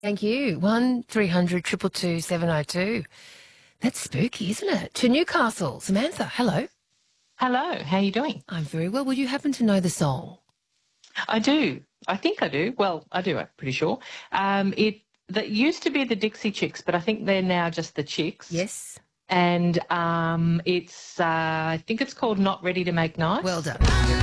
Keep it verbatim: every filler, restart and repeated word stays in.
Thank you. One three hundred two two two seven oh two. That's spooky, isn't it? To Newcastle. Samantha, hello. Hello, how are you doing? I'm very well. Would you happen to know the song? I do. I think I do. Well, I do, I'm pretty sure. Um, it that used to be the Dixie Chicks, but I think they're now just the Chicks. Yes. And um, it's, uh, I think it's called Not Ready to Make Nice. Well done.